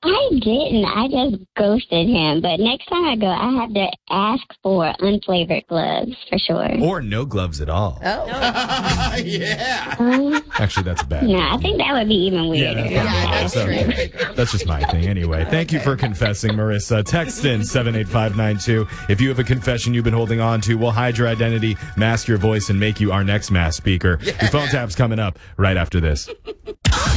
I didn't. I just ghosted him. But next time I go, I have to ask for unflavored gloves for sure. Or no gloves at all. Oh. Yeah. Actually, that's bad. No, I think that would be even weirder. that's true. That's just my thing anyway. Thank you for confessing, Marissa. Text in 78592. If you have a confession you've been holding on to, we'll hide your identity, mask your voice, and make you our next mass speaker. Your phone tap's coming up right after this.